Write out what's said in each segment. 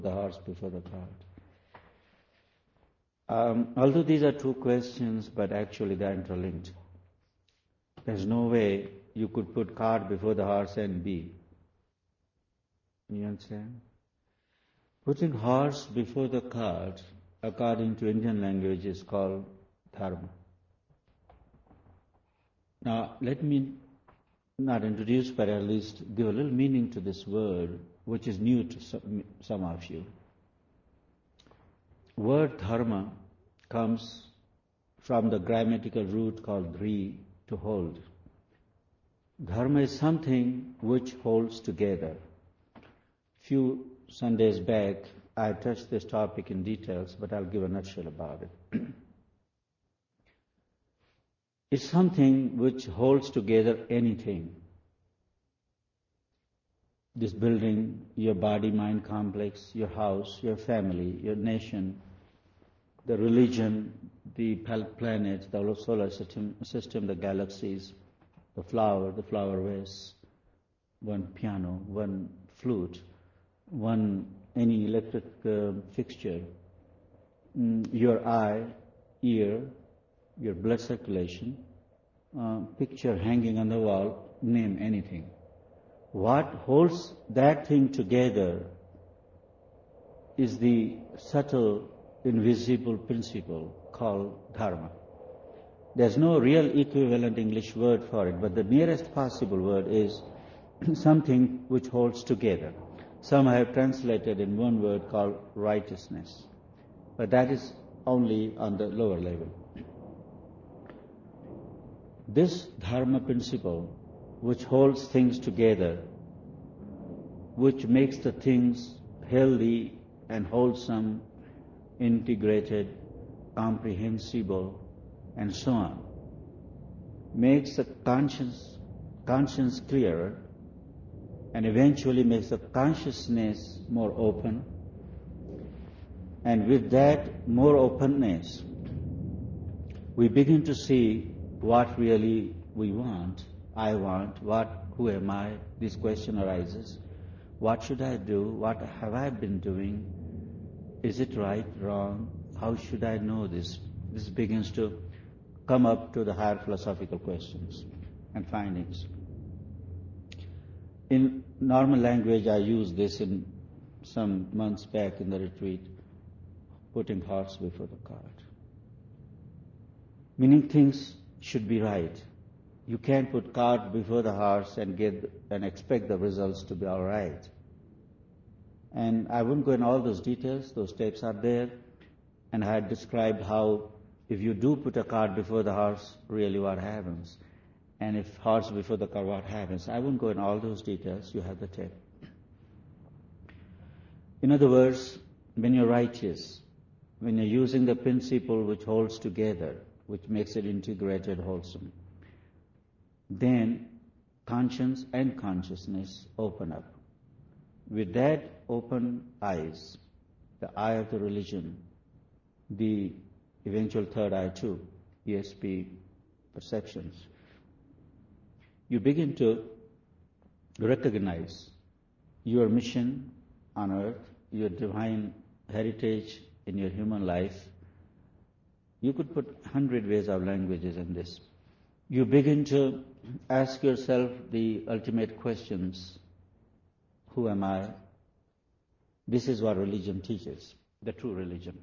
the horse before the cart. Although these are two questions, but actually they are interlinked. There's no way you could put cart before the horse and be. You understand? Putting horse before the cart, according to Indian language, is called dharma. Now, let me not introduce, but at least give a little meaning to this word, which is new to some of you. Word dharma comes from the grammatical root called dhri, to hold. Dharma is something which holds together. Few Sundays back, I touched this topic in details, but I'll give a nutshell about it. It's something which holds together anything. This building, your body-mind complex, your house, your family, your nation, the religion, the planets, the solar system, the galaxies, the flower vase, one piano, one flute, any electric fixture, your eye, ear, your blood circulation, picture hanging on the wall, name anything. What holds that thing together is the subtle, invisible principle called dharma. There's no real equivalent English word for it, but the nearest possible word is something which holds together. Some have translated in one word called righteousness, but that is only on the lower level. This dharma principle, which holds things together, which makes the things healthy and wholesome, integrated, comprehensible, and so on, makes the conscience clearer, and eventually makes the consciousness more open. And with that more openness, we begin to see what really we want. I want, who am I? This question arises. What should I do? What have I been doing? Is it right, wrong? How should I know this? This begins to come up to the higher philosophical questions and findings. In normal language, I used this in some months back in the retreat, putting horse before the cart. Meaning things should be right. You can't put cart before the horse and expect the results to be all right. And I won't go in all those details, those tapes are there, and I had described how if you do put a cart before the horse, really what happens. And if horse before the cart, what happens. I won't go in all those details, you have the tape. In other words, when you're righteous, when you're using the principle which holds together, which makes it integrated, wholesome, then conscience and consciousness open up. With that open eyes, the eye of the religion, the eventual third eye too, ESP perceptions, you begin to recognize your mission on earth, your divine heritage in your human life. You could put 100 ways of languages in this. You begin to ask yourself the ultimate questions. Who am I? This is what religion teaches, the true religion.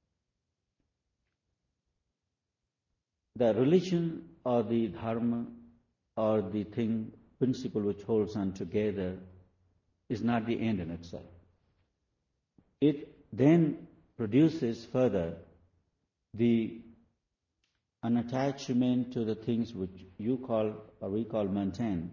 The religion or the dharma or the principle which holds on together is not the end in itself. It then produces further the unattachment to the things which you call or we call mundane,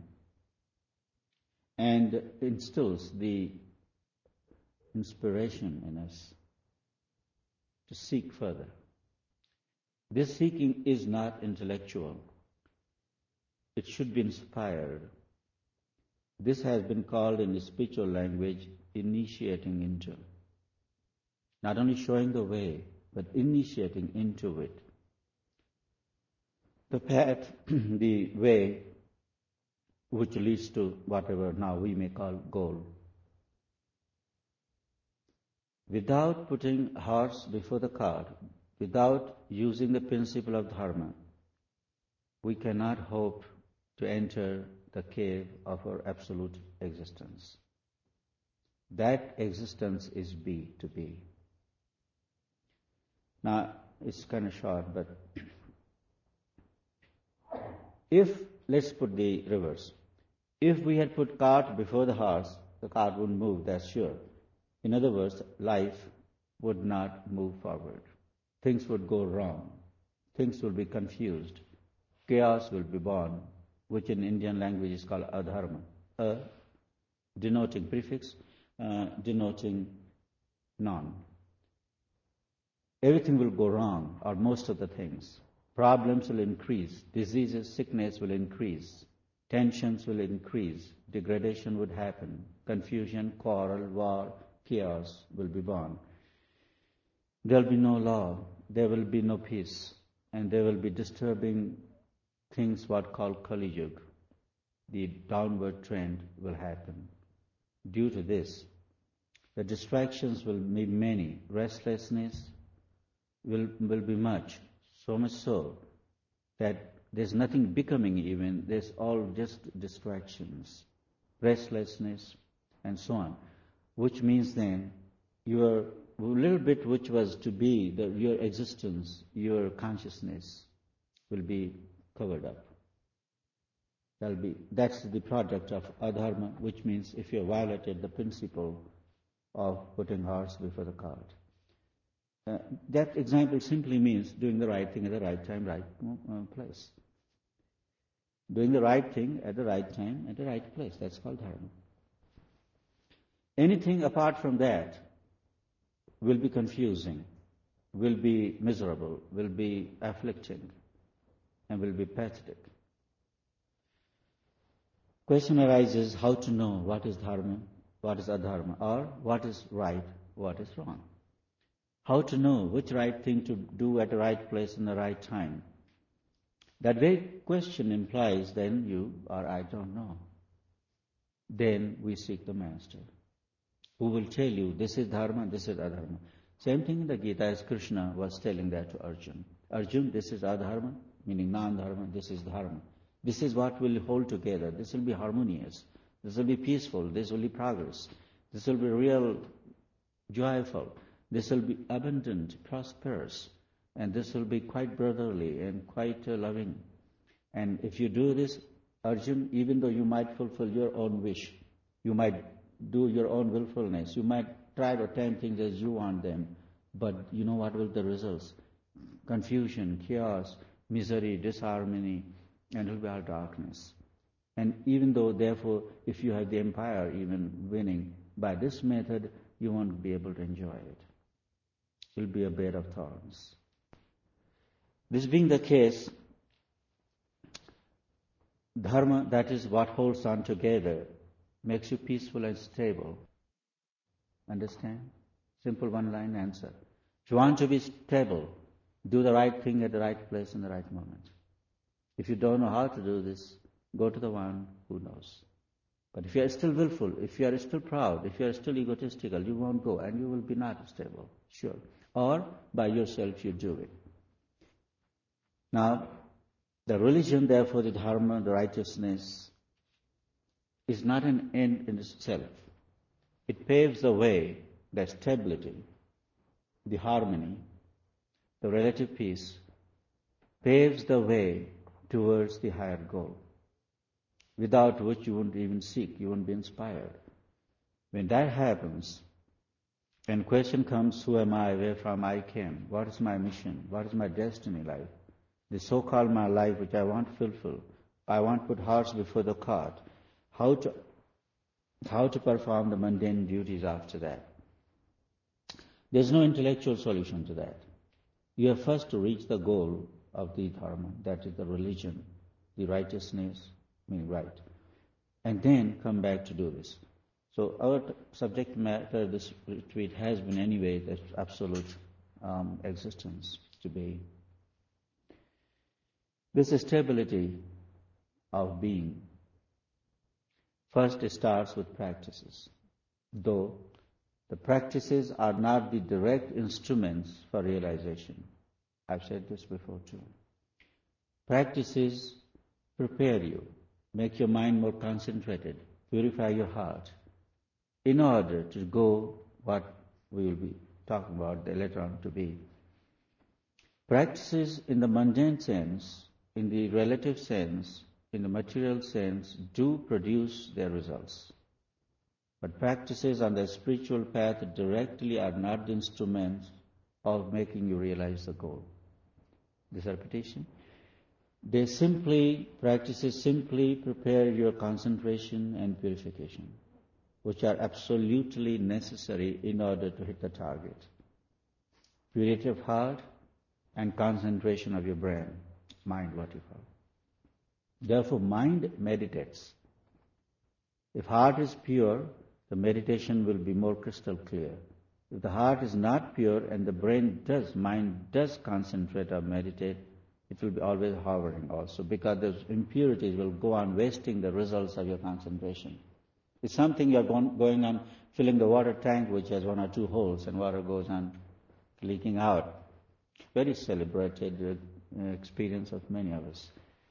and instills the inspiration in us to seek further. This seeking is not intellectual. It should be inspired. This has been called in the spiritual language initiating into. Not only showing the way, but initiating into it. The path, the way which leads to whatever now we may call goal. Without putting horse before the cart, without using the principle of dharma, we cannot hope to enter the cave of our absolute existence. That existence is be, to be. Now, it's kind of short, but let's put the reverse. If we had put cart before the horse, the cart wouldn't move, that's sure. In other words, life would not move forward. Things would go wrong. Things will be confused. Chaos will be born, which in Indian language is called adharma. Denoting prefix, denoting non. Everything will go wrong, or most of the things. Problems will increase. Diseases, sickness will increase. Tensions will increase. Degradation would happen. Confusion, quarrel, war, chaos will be born. There will be no law. There will be no peace. And there will be disturbing things what called Kali Yuga. The downward trend will happen. Due to this, the distractions will be many. Restlessness will be much. So much so that there's nothing becoming even. There's all just distractions. Restlessness and so on. Which means then your little bit which was to be, your existence, your consciousness will be covered up. That's the product of adharma, which means if you violated the principle of putting horse before the cart. That example simply means doing the right thing at the right time, right place. Doing the right thing at the right time, at the right place. That's called dharma. Anything apart from that will be confusing, will be miserable, will be afflicting, and will be pathetic. Question arises how to know what is dharma, what is adharma, or what is right, what is wrong. How to know which right thing to do at the right place in the right time. That very question implies then you or I don't know. Then we seek the master, who will tell you this is dharma, this is adharma. Same thing in the Gita as Krishna was telling that to Arjuna. Arjuna, this is adharma, meaning non-dharma, this is dharma. This is what will hold together. This will be harmonious. This will be peaceful. This will be progress. This will be real joyful. This will be abundant, prosperous. And this will be quite brotherly and quite loving. And if you do this, Arjuna, even though you might fulfill your own wish, you might do your own willfulness, you might try to attain things as you want them, but you know what will be the results? Confusion, chaos, misery, disharmony, and it will be all darkness. And even though, therefore, if you have the empire even winning, by this method, you won't be able to enjoy it. It will be a bed of thorns. This being the case, dharma, that is what holds on together, makes you peaceful and stable. Understand? Simple one-line answer. If you want to be stable, do the right thing at the right place in the right moment. If you don't know how to do this, go to the one who knows. But if you are still willful, if you are still proud, if you are still egotistical, you won't go and you will be not stable, sure. Or by yourself you do it. Now, the religion, therefore, the dharma, the righteousness, is not an end in itself. It paves the way, the stability, the harmony, the relative peace, paves the way towards the higher goal, without which you wouldn't even seek, you wouldn't be inspired. When that happens, and question comes, who am I, where from I came, what is my mission, what is my destiny life, the so-called my life which I want to fulfill, I want to put horse before the cart, how to perform the mundane duties after that. There's no intellectual solution to that. You have first to reach the goal of the dharma, that is the religion, the righteousness, meaning right, and then come back to do this. So our subject matter, this retreat has been anyway that absolute existence to be. This stability of being first starts with practices, though The practices are not the direct instruments for realization. I've said this before too. Practices prepare you, make your mind more concentrated, purify your heart, in order to go what we will be talking about later on to be. Practices in the mundane sense, in the relative sense, in the material sense, do produce their results. But practices on the spiritual path directly are not the instruments of making you realize the goal. This repetition. Practices simply prepare your concentration and purification, which are absolutely necessary in order to hit the target. Purity of heart and concentration of your brain, mind, what you call. Therefore, mind meditates. If heart is pure, the meditation will be more crystal clear. If the heart is not pure and the mind does concentrate or meditate, it will be always hovering also, because those impurities will go on wasting the results of your concentration. It's something you're going on filling the water tank which has 1 or 2 holes and water goes on leaking out. Very celebrated experience of many of us.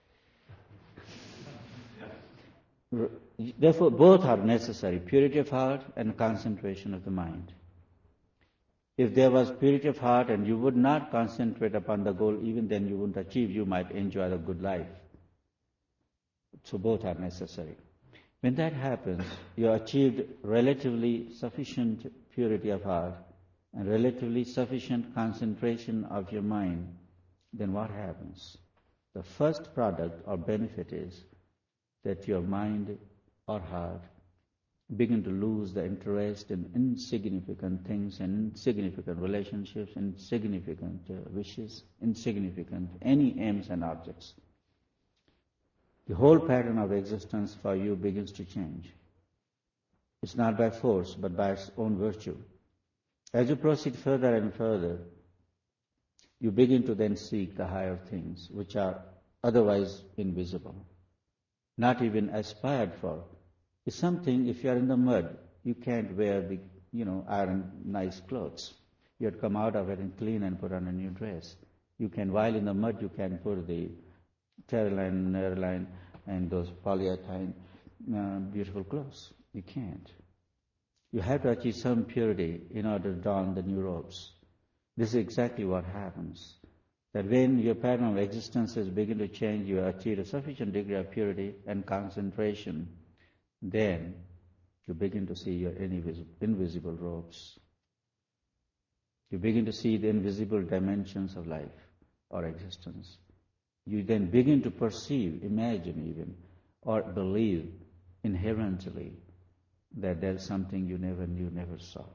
Therefore, both are necessary, purity of heart and concentration of the mind. If there was purity of heart and you would not concentrate upon the goal, even then you wouldn't achieve, you might enjoy the good life. So both are necessary. When that happens, you achieved relatively sufficient purity of heart and relatively sufficient concentration of your mind, then what happens? The first product or benefit is that your mind or heart begin to lose the interest in insignificant things and insignificant relationships, insignificant wishes, insignificant any aims and objects. The whole pattern of existence for you begins to change. It's not by force, but by its own virtue. As you proceed further and further, you begin to then seek the higher things, which are otherwise invisible, not even aspired for. It's something, if you are in the mud, you can't wear the, iron nice clothes. You have to come out of it and clean and put on a new dress. You can, while in the mud, you can put the Terraline, Nerline, and those polyethylene beautiful clothes. You can't. You have to achieve some purity in order to don the new robes. This is exactly what happens. That when your pattern of existences begin to change, you achieve a sufficient degree of purity and concentration, then you begin to see your invisible robes. You begin to see the invisible dimensions of life or existence. You then begin to perceive, imagine even, or believe inherently that there is something you never knew, never saw.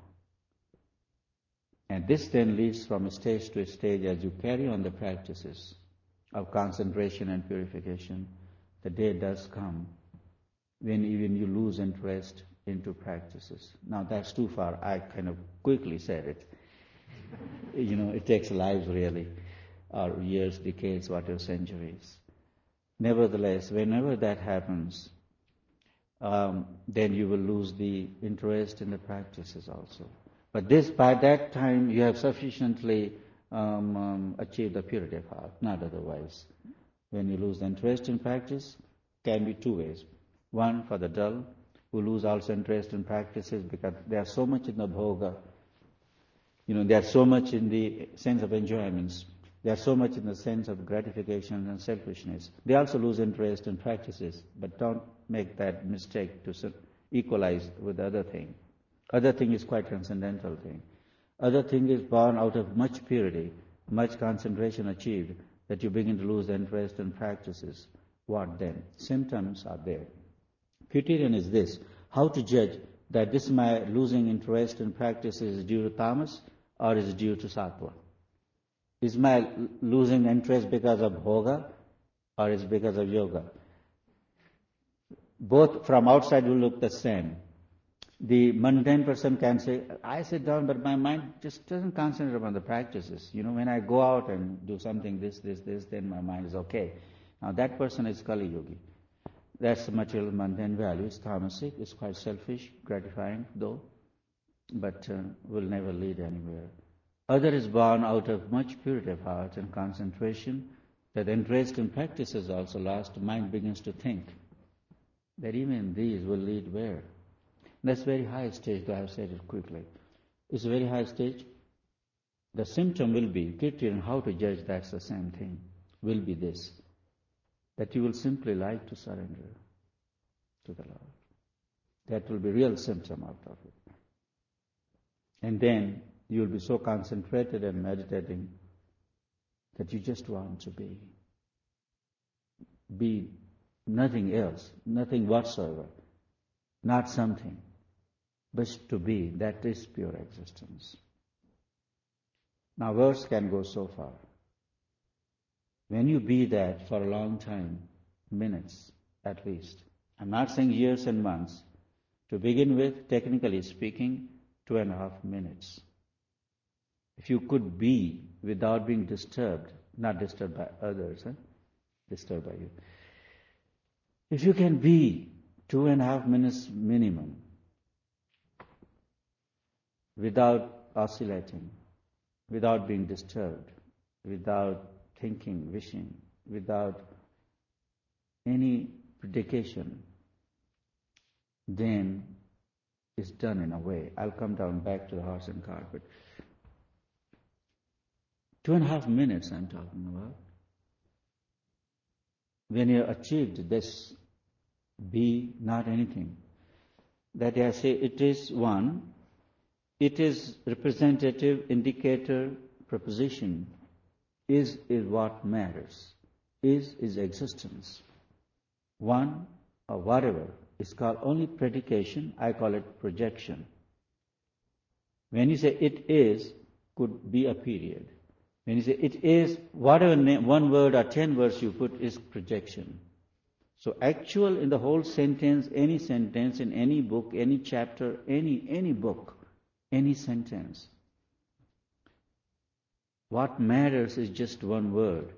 And this then leads from stage to stage as you carry on the practices of concentration and purification. The day does come when even you lose interest into practices. Now that's too far. I kind of quickly said it. It takes lives really, or years, decades, whatever, centuries. Nevertheless, whenever that happens, then you will lose the interest in the practices also. But by that time, you have sufficiently achieved the purity of heart, not otherwise. When you lose the interest in practice, can be 2 ways. One, for the dull, who lose also interest in practices because they are so much in the bhoga, they are so much in the sense of enjoyments, they are so much in the sense of gratification and selfishness. They also lose interest in practices, but don't make that mistake to equalize with the other thing. Other thing is quite transcendental thing. Other thing is born out of much purity, much concentration achieved, that you begin to lose interest in practices. What then? Symptoms are there. Criterion is this: how to judge that this my losing interest in practices is due to tamas or is due to sattva? Is my losing interest because of bhoga or is because of yoga? Both from outside will look the same. The mundane person can say, I sit down, but my mind just doesn't concentrate on the practices. When I go out and do something, this, then my mind is okay. Now that person is Kali Yogi. That's the material mundane value. It's tamasic, it's quite selfish, gratifying though. but will never lead anywhere. Other is born out of much purity of heart and concentration that enraged in practices also last, mind begins to think that even these will lead where? That's very high stage, though I have said it quickly. It's a very high stage. The symptom will be, criterion how to judge that's the same thing, will be this, that you will simply like to surrender to the Lord. That will be real symptom out of it. And then you will be so concentrated and meditating that you just want to be nothing else, nothing whatsoever, not something, but to be. That is pure existence. Now words can go so far. When you be that for a long time, minutes at least, I'm not saying years and months, to begin with, technically speaking, 2.5 minutes. If you could be without being disturbed, not disturbed by others, disturbed by you. If you can be 2.5 minutes minimum without oscillating, without being disturbed, without thinking, wishing, without any predication, then it's done in a way. I'll come down back to the horse and cart, but 2.5 minutes I'm talking about. When you achieved this, be not anything. That I say it is one, it is representative, indicator, proposition. Is what matters. Is existence. One or whatever is called only predication. I call it projection. When you say it is, could be a period. When you say it is, whatever one word or 10 words you put is projection. So actual in the whole sentence in any book, any chapter, any book, any sentence. What matters is just one word.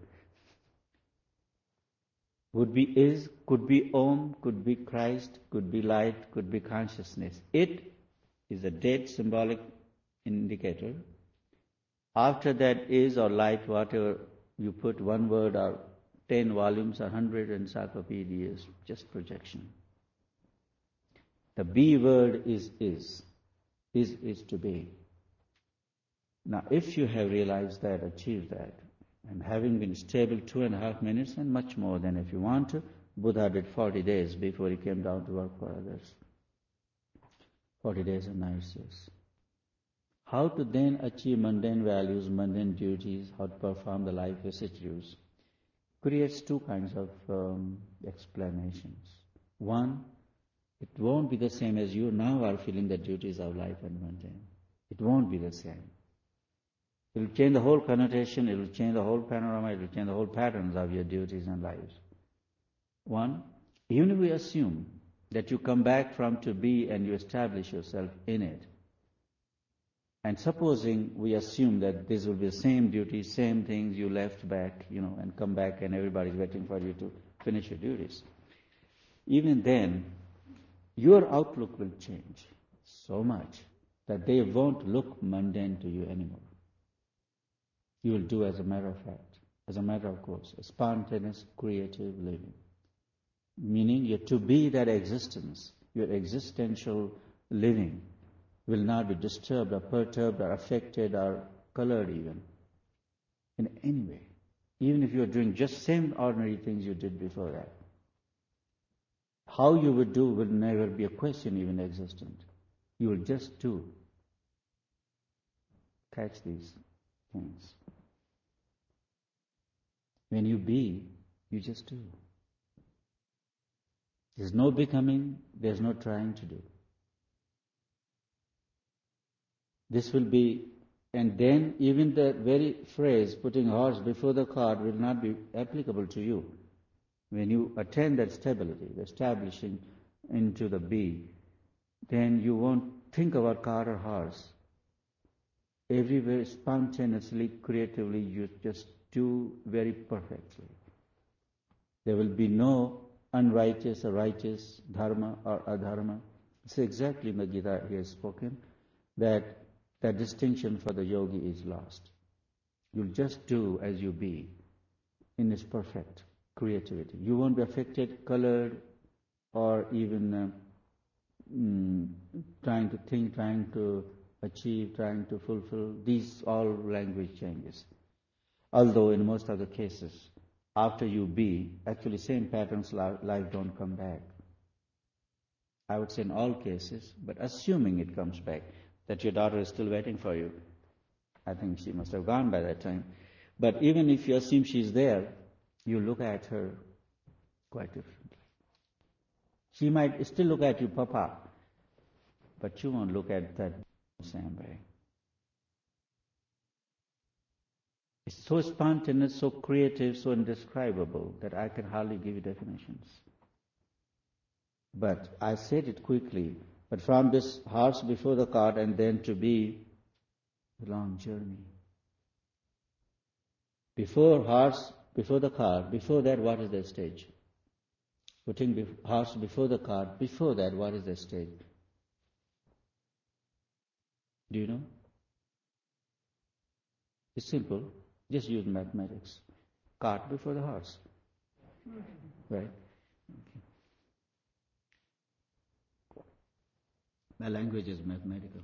Would be is, could be Om, could be Christ, could be light, could be consciousness. It is a dead symbolic indicator. After that is or light, whatever you put, one word or 10 volumes or 100 encyclopedias, just projection. The be word is to be. Now, if you have realized that, achieved that, and having been stable 2.5 minutes and much more than if you want to, Buddha did 40 days before he came down to work for others. 40 days and nights, yes. How to then achieve mundane values, mundane duties, how to perform the life vicissitudes, creates two kinds of explanations. One, it won't be the same as you now are feeling the duties of life and mundane. It won't be the same. It will change the whole connotation, it will change the whole panorama, it will change the whole patterns of your duties and lives. One, even if we assume that you come back from to be and you establish yourself in it, and supposing we assume that this will be the same duties, same things you left back, and come back and everybody's waiting for you to finish your duties. Even then, your outlook will change so much that they won't look mundane to you anymore. You will do as a matter of fact, as a matter of course, a spontaneous, creative living. Meaning your to be that existence, your existential living, will not be disturbed or perturbed or affected or colored even in any way. Even if you are doing just same ordinary things you did before that. How you would do will never be a question even existent. You will just do. Catch these things. When you be, you just do. There's no becoming, there's no trying to do. This will be, and then even the very phrase, putting horse before the cart, will not be applicable to you. When you attain that stability, the establishing into the be, then you won't think about cart or horse. Everywhere, spontaneously, creatively, you just do very perfectly. There will be no unrighteous or righteous, dharma or adharma. It's exactly in the Gita he has spoken. that that distinction for the yogi is lost. You'll just do as you be in its perfect creativity. You won't be affected, colored, or even trying to think, trying to achieve, trying to fulfill. These all language changes. Although in most other cases, after you be, actually same patterns life don't come back. I would say in all cases, but assuming it comes back, that your daughter is still waiting for you. I think she must have gone by that time. But even if you assume she's there, you look at her quite differently. She might still look at you, Papa, but you won't look at that the same way. It's so spontaneous, so creative, so indescribable that I can hardly give you definitions. But I said it quickly. But from this horse before the cart and then to be a long journey. Before horse, before the cart, before that, what is the stage? Putting horse before the cart, before that, what is the stage? Do you know? It's simple. Just use mathematics. Cart before the horse. Right? Okay. My language is mathematical.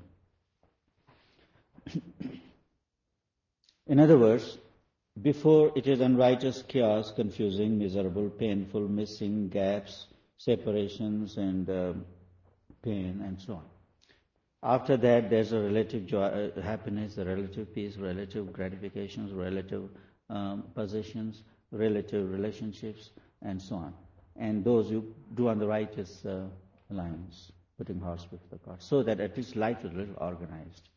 In other words, before it is unrighteous, chaos, confusing, miserable, painful, missing, gaps, separations, and pain, and so on. After that, there's a relative joy, happiness, a relative peace, relative gratifications, relative possessions, relative relationships, and so on. And those you do on the righteous lines, putting horse before the cart, so that at least life is a little organized.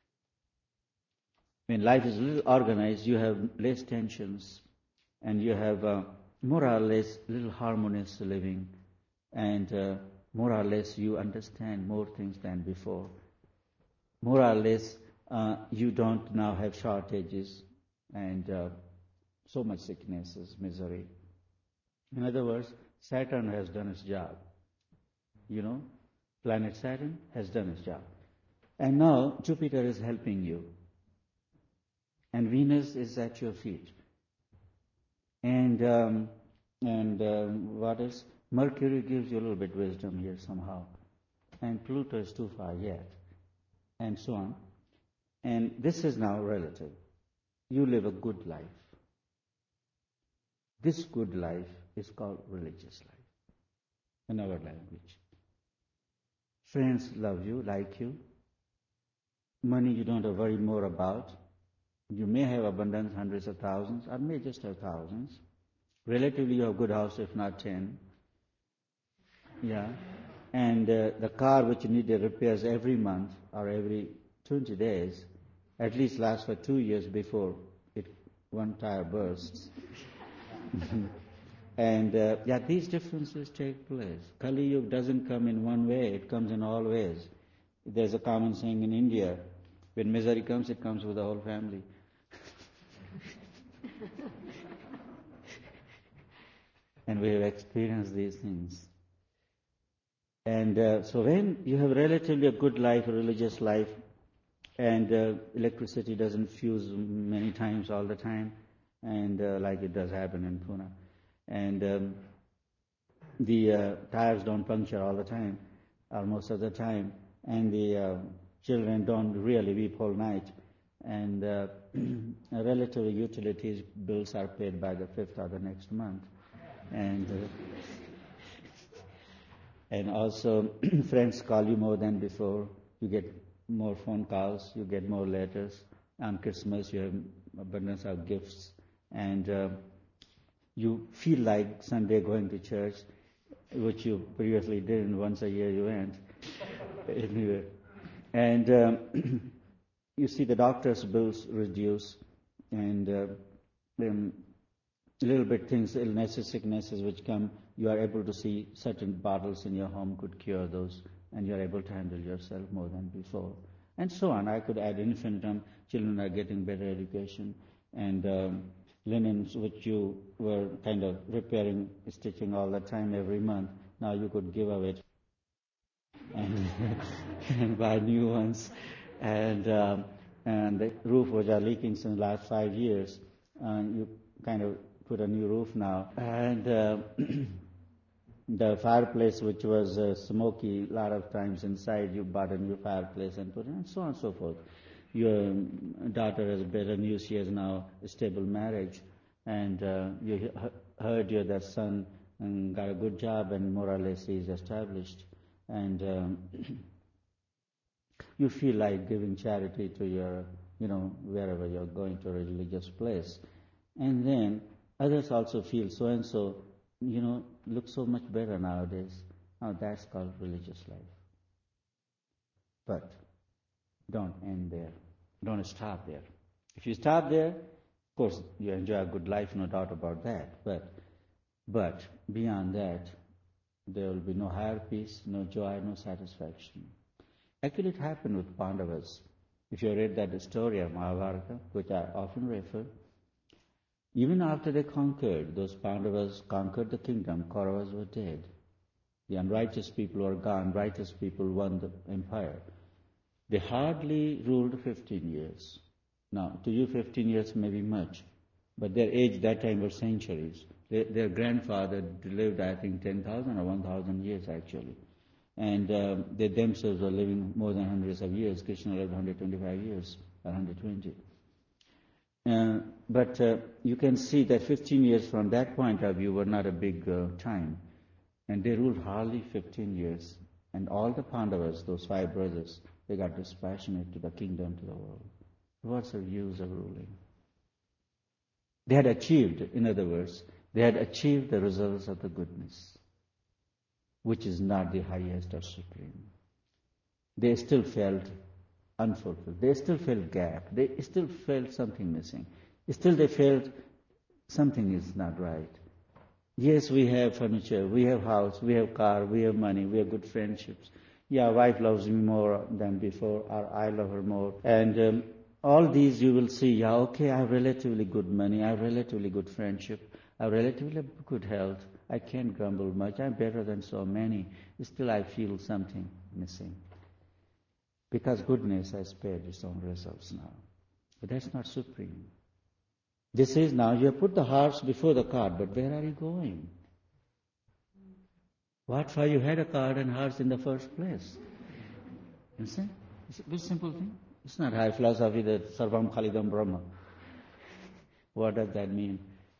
When life is a little organized, you have less tensions, and you have more or less little harmonious living, and more or less you understand more things than before. More or less you don't now have shortages and so much sicknesses, misery. In other words, Saturn has done its job. You know, planet Saturn has done its job. And now Jupiter is helping you. And Venus is at your feet. And what else? Mercury gives you a little bit wisdom here somehow. And Pluto is too far yet. And so on. And this is now relative. You live a good life. This good life is called religious life in our language. Friends love you, like you. Money you don't have to worry more about. You may have abundance, hundreds of thousands, or may just have thousands. Relatively, you have a good house, if not 10. Yeah. And the car which you need repairs every month or every 20 days, at least lasts for 2 years before one tire bursts. And these differences take place. Kali Yuga doesn't come in one way, it comes in all ways. There's a common saying in India, when misery comes, it comes with the whole family. And we have experienced these things. And so when you have relatively a good life, a religious life, and electricity doesn't fuse many times all the time, and like it does happen in Pune, and the tires don't puncture all the time, or most of the time, and the children don't really weep all night, and relative utilities bills are paid by the 5th or the next month, and also friends call you more than before. You get more phone calls, you get more letters. On Christmas you have abundance of gifts, and you feel like Sunday going to church, which you previously didn't. Once a year you went. Anyway. And you see the doctor's bills reduce, and little bit things, illnesses, sicknesses which come, you are able to see certain bottles in your home could cure those, and you are able to handle yourself more than before. And so on. I could add infinitum. Children are getting better education, and linens which you were kind of repairing, stitching all the time every month, now you could give away and buy new ones. and the roof was leaking since the last 5 years. You kind of put a new roof now, and the fireplace, which was smoky a lot of times inside, you bought a new fireplace and put it, and so on and so forth. Your daughter has better news; she has now a stable marriage, and you heard that son got a good job, and more or less he is established, and you feel like giving charity to your, wherever you're going to a religious place. And then others also feel so and so, looks so much better nowadays. Now that's called religious life. But don't end there. Don't stop there. If you stop there, of course you enjoy a good life, no doubt about that. But beyond that, there will be no higher peace, no joy, no satisfaction. Actually, it happened with Pandavas. If you read that story of Mahabharata, which I often refer, even after they conquered, those Pandavas conquered the kingdom, Kauravas were dead. The unrighteous people were gone, righteous people won the empire. They hardly ruled 15 years. Now, to you 15 years may be much, but their age that time were centuries. Their grandfather lived, I think, 10,000 or 1,000 years actually. And they themselves were living more than hundreds of years. Krishna lived 125 years, or 120. But you can see that 15 years from that point of view were not a big time. And they ruled hardly 15 years. And all the Pandavas, those 5 brothers, they got dispassionate to the kingdom, to the world. What's the use of ruling? They had achieved, in other words, they had achieved the results of the goodness, which is not the highest or supreme. They still felt unfulfilled. They still felt gap. They still felt something missing. Still they felt something is not right. Yes, we have furniture, we have house, we have car, we have money, we have good friendships. Yeah, wife loves me more than before, or I love her more. And all these you will see, yeah, okay, I have relatively good money, I have relatively good friendship, I have relatively good health, I can't grumble much, I'm better than so many. Still I feel something missing. Because goodness has paid its own results now. But that's not supreme. This is now, you have put the horse before the cart, but where are you going? What for you had a cart and horse in the first place? You see? It's a very simple thing. It's not high philosophy that Sarvam Khalidam Brahma. What does that mean?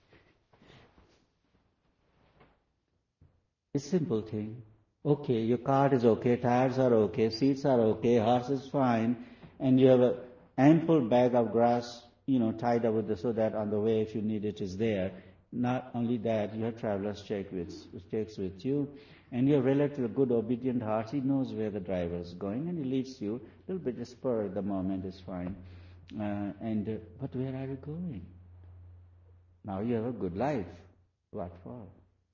It's a simple thing. Okay, your cart is okay, tires are okay, seats are okay, horse is fine, and you have an ample bag of grass, tied up with so that on the way, if you need it, is there. Not only that, you have traveler's checks with you, and you have relatively good, obedient horse. He knows where the driver is going, and he leads you. A little bit spur at the moment is fine. But where are you going? Now you have a good life. What for?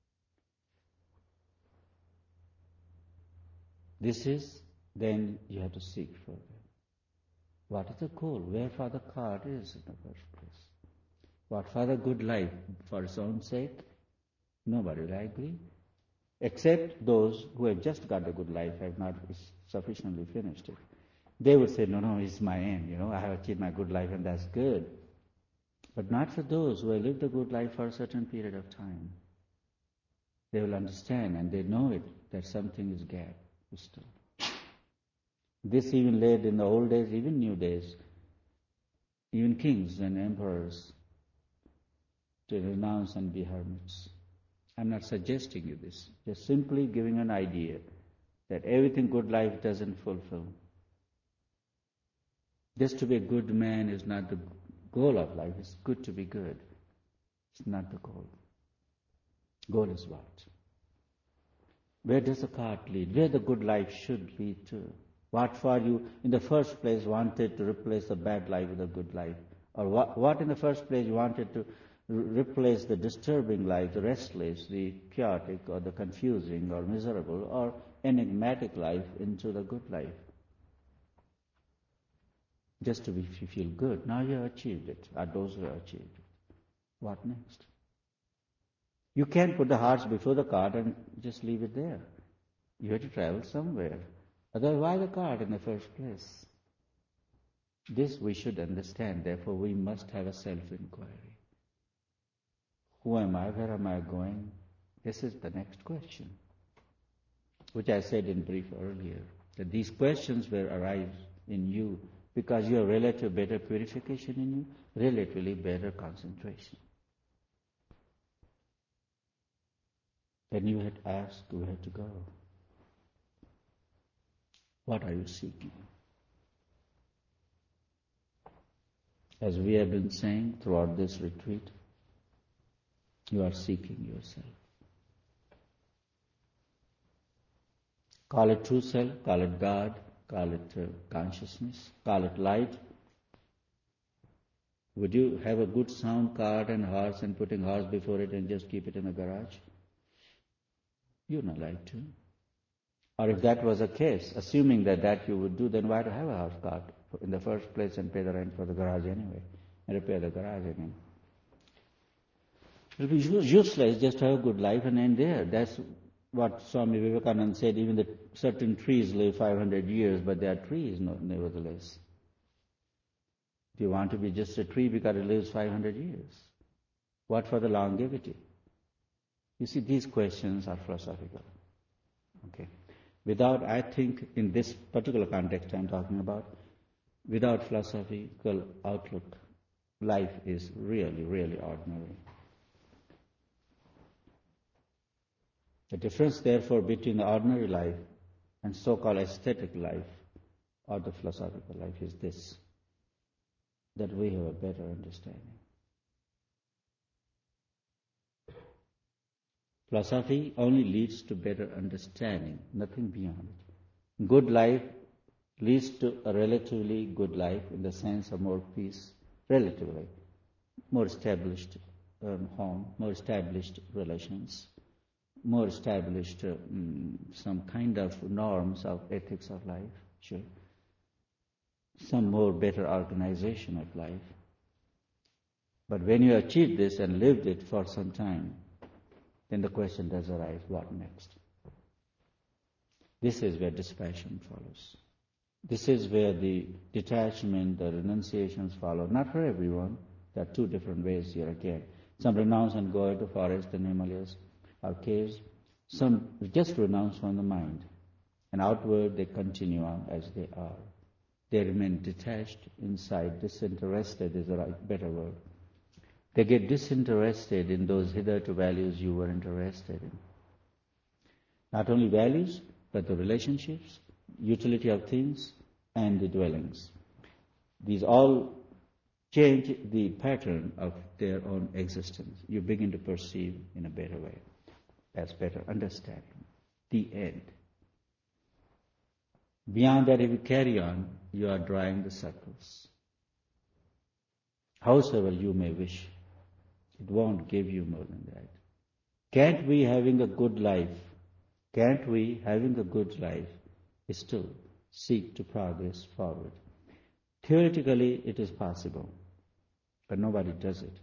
This is, then you have to seek further. What is the goal? Wherefore the cart is in the first place? What for the good life? For its own sake? Nobody will agree. Except those who have just got the good life, have not sufficiently finished it. They would say, no, it's my end, I have achieved my good life and that's good. But not for those who have lived a good life for a certain period of time. They will understand and they know it, that something is gap. Still. This even led in the old days, even new days, even kings and emperors to renounce and be hermits. I'm not suggesting you this, just simply giving an idea that everything good life doesn't fulfill. Just to be a good man is not the goal of life. It's good to be good. It's not the goal. Goal is what? Where does the cart lead? Where the good life should lead to? What for you in the first place wanted to replace the bad life with a good life? Or what in the first place you wanted to replace the disturbing life, the restless, the chaotic, or the confusing, or miserable, or enigmatic life into the good life? Just to feel good. Now you have achieved it, or those who have achieved it. What next? You can't put the horse before the cart and just leave it there. You have to travel somewhere. Otherwise, why the cart in the first place? This we should understand, therefore we must have a self-inquiry. Who am I? Where am I going? This is the next question, which I said in brief earlier, that these questions will arise in you because you have relative better purification in you, relatively better concentration. Then you had asked where to go. What are you seeking? As we have been saying throughout this retreat, you are seeking yourself. Call it true self, call it God, call it consciousness, call it light. Would you have a good sound cart and horse and putting horse before it and just keep it in a garage? You'd not like to. Or if that was the case, assuming that you would do, then why to have a house cart in the first place and pay the rent for the garage anyway and repair the garage again? It will be useless just to have a good life and end there. That's what Swami Vivekananda said, even the certain trees live 500 years, but they are trees nevertheless. Do you want to be just a tree because it lives 500 years? What for the longevity? You see, these questions are philosophical. Okay. Without, I think, in this particular context I'm talking about, without philosophical outlook, life is really, really ordinary. The difference, therefore, between the ordinary life and so-called aesthetic life or the philosophical life is this, that we have a better understanding. Philosophy only leads to better understanding, nothing beyond it. Good life leads to a relatively good life in the sense of more peace, relatively, more established home, more established relations, more established some kind of norms of ethics of life, sure. Some more better organization of life. But when you achieve this and lived it for some time, then the question does arise, what next? This is where dispassion follows. This is where the detachment, the renunciations follow. Not for everyone. There are two different ways here again. Some renounce and go into forest and Himalayas or caves. Some just renounce from the mind. And outward they continue on as they are. They remain detached inside, disinterested is a better word. They get disinterested in those hitherto values you were interested in. Not only values, but the relationships, utility of things, and the dwellings. These all change the pattern of their own existence. You begin to perceive in a better way, as better understanding. The end. Beyond that, if you carry on, you are drawing the circles. Howsoever you may wish, it won't give you more than that. Can't we, having a good life, still seek to progress forward? Theoretically, it is possible, but nobody does it.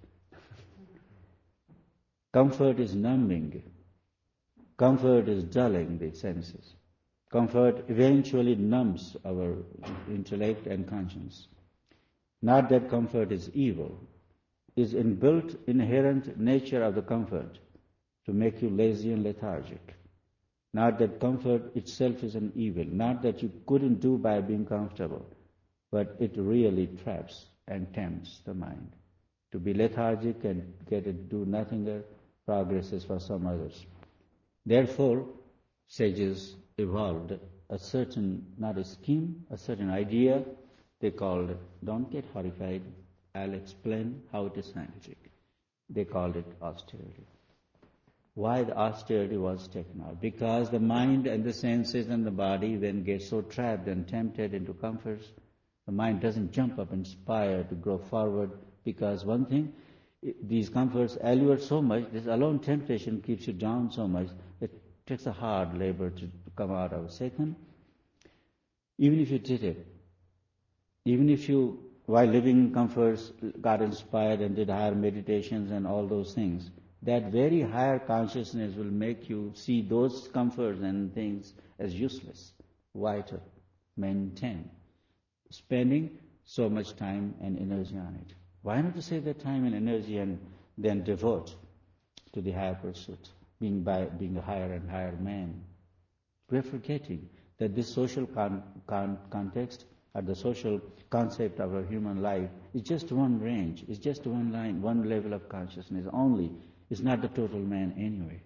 Comfort is numbing. Comfort is dulling the senses. Comfort eventually numbs our intellect and conscience. Not that comfort is evil. It is inbuilt, inherent nature of the comfort to make you lazy and lethargic. Not that comfort itself is an evil. Not that you couldn't do by being comfortable. But it really traps and tempts the mind to be lethargic and get it do nothing there, progresses for some others. Therefore, sages evolved a certain, not a scheme, a certain idea. They called, don't get horrified, I'll explain how it is scientific. They called it austerity. Why the austerity was taken out? Because the mind and the senses and the body then get so trapped and tempted into comforts, the mind doesn't jump up inspired to grow forward, because one thing, these comforts allure so much, this alone temptation keeps you down so much, it takes a hard labor to come out of. Second, even if you did it, even if you, while living in comforts, got inspired and did higher meditations and all those things, that very higher consciousness will make you see those comforts and things as useless. Why to maintain? Spending so much time and energy on it. Why not to save that time and energy and then devote to the higher pursuit, being a higher and higher man? We're forgetting that this social context or the social concept of our human life is just one range, it's just one line, one level of consciousness only. It's not the total man anyway.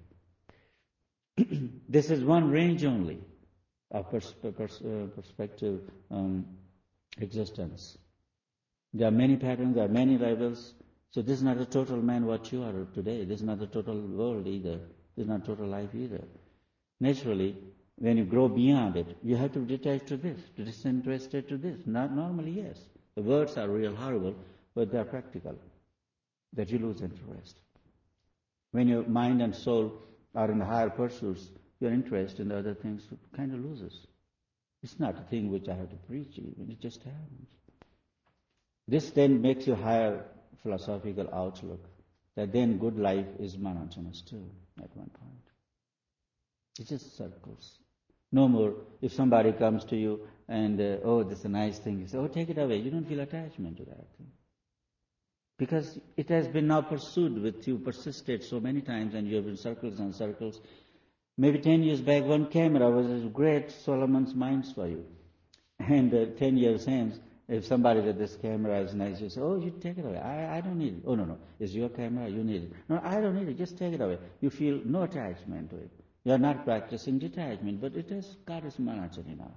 This is one range only of perspective existence. There are many patterns, there are many levels. So this is not the total man what you are today. This is not the total world either. This is not total life either. Naturally, when you grow beyond it, you have to detach to this, to disinterested to this. Not normally, yes. The words are real horrible, but they are practical. That you lose interest. When your mind and soul are in the higher pursuits, your interest in the other things kind of loses. It's not a thing which I have to preach even, it just happens. This then makes you higher philosophical outlook, that then good life is monotonous too, at one point. It's just circles. No more, if somebody comes to you and, oh, this is a nice thing, you say, oh, take it away. You don't feel attachment to that thing. Because it has been now pursued with you, persisted so many times, and you have been circles and circles. Maybe 10 years back, one camera was a great Solomon's mines for you. And 10 years hence, if somebody said this camera is nice, you say, oh, you take it away. I don't need it. Oh, no, it's your camera, you need it. No, I don't need it, just take it away. You feel no attachment to it. You are not practicing detachment, but it has got its monotony now.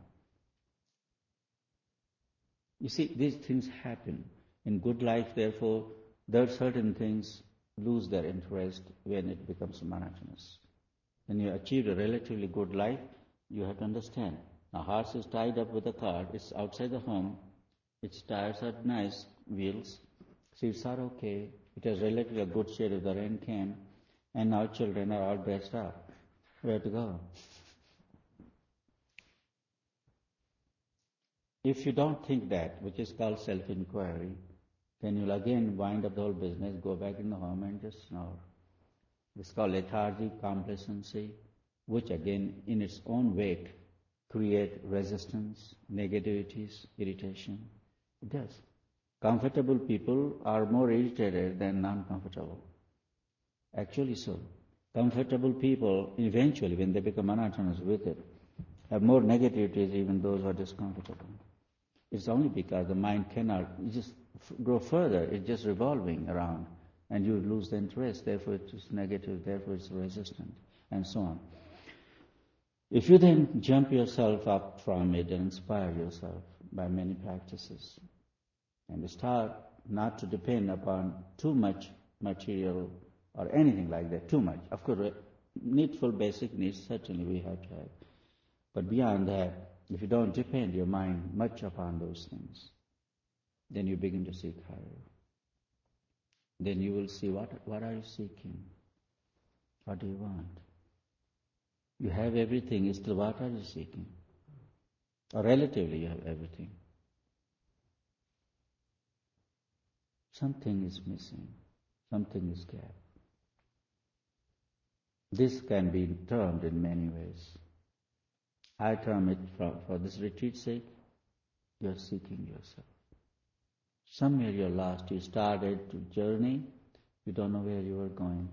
You see, these things happen. In good life, therefore, there are certain things lose their interest when it becomes monotonous. When you achieve a relatively good life, you have to understand. A horse is tied up with a cart, it's outside the home, its tires are nice, wheels, seats are okay, it has relatively a good shade if the rain came, and now children are all dressed up. Where to go? If you don't think that, which is called self-inquiry, then you'll again wind up the whole business, go back in the home and just snore. It's called lethargy, complacency, which again, in its own weight, create resistance, negativities, irritation. It does. Comfortable people are more irritated than non-comfortable. Actually so. Comfortable people, eventually, when they become monotonous with it, have more negativities even those who are discomfortable. It's only because the mind cannot just grow further, it's just revolving around, and you lose the interest, therefore it's negative, therefore it's resistant, and so on. If you then jump yourself up from it and inspire yourself by many practices, and start not to depend upon too much material or anything like that, too much. Of course, needful basic needs certainly we have to have. But beyond that, if you don't depend your mind much upon those things, then you begin to seek higher. Then you will see what are you seeking? What do you want? You have everything, still what are you seeking? Or relatively you have everything. Something is missing. Something is gap. This can be termed in many ways. I term it for this retreat's sake, you're seeking yourself. Somewhere you're lost. You started to journey, you don't know where you are going.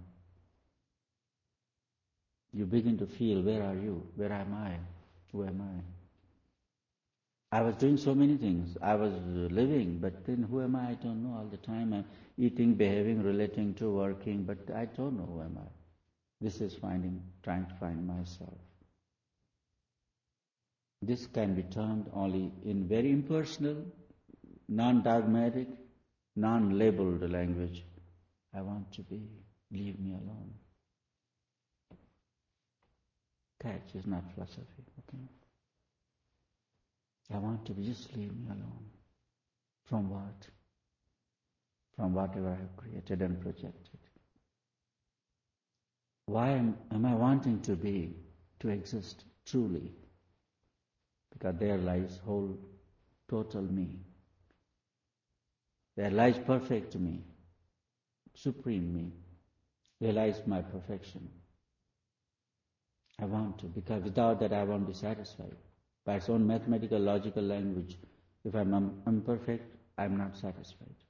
You begin to feel, where are you? Where am I? Who am I? I was doing so many things. I was living, but then who am I? I don't know all the time. I'm eating, behaving, relating to, working, but I don't know who am I. This is trying to find myself. This can be termed only in very impersonal, non-dogmatic, non-labeled language. I want to be, leave me alone. Catch is not philosophy, okay? I want to be, just leave me alone. From what? From whatever I have created and projected. Why am I wanting to be, to exist truly? Because there lies whole, total me. There lies perfect me, supreme me. There lies my perfection. I want to, because without that I won't be satisfied. By its own mathematical, logical language, if I'm imperfect, I'm not satisfied.